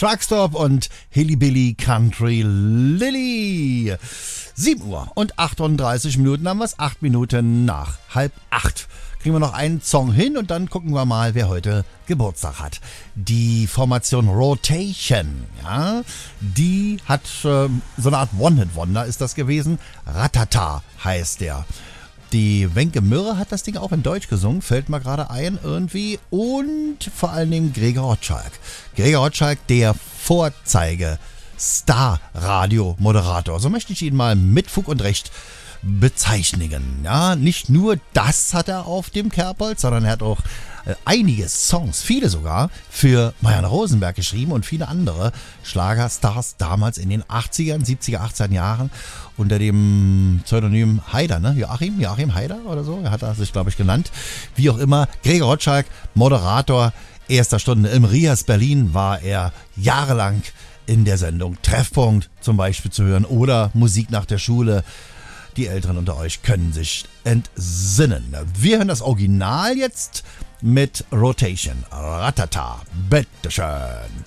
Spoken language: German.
Truckstop und Hillybilly Country Lily. 7 Uhr und 38 Minuten haben wir es, 8 Minuten nach 7:30. Kriegen wir noch einen Song hin und dann gucken wir mal, wer heute Geburtstag hat. Die Formation Rotation, ja, die hat so eine Art One-Hit-Wonder ist das gewesen. Ratata heißt der. Die Wenke Mürre hat das Ding auch in Deutsch gesungen, fällt mir gerade ein irgendwie. Und vor allen Dingen Gregor Rotschalk. Gregor Rotschalk, der Vorzeige-Star-Radio-Moderator. So möchte ich ihn mal mit Fug und Recht bezeichnen. Ja, nicht nur das hat er auf dem Kerbholz, sondern er hat auch einige Songs, viele sogar, für Marianne Rosenberg geschrieben und viele andere Schlagerstars damals in den 80ern, 70er, 80er Jahren unter dem Pseudonym Haider, ne? Joachim Haider oder so, er hat er sich, glaube ich, genannt. Wie auch immer, Gregor Rotschalk, Moderator erster Stunde im Rias Berlin, war er jahrelang in der Sendung Treffpunkt zum Beispiel zu hören oder Musik nach der Schule. Die Älteren unter euch können sich entsinnen. Wir hören das Original jetzt mit Rotation. Ratata. Bitteschön.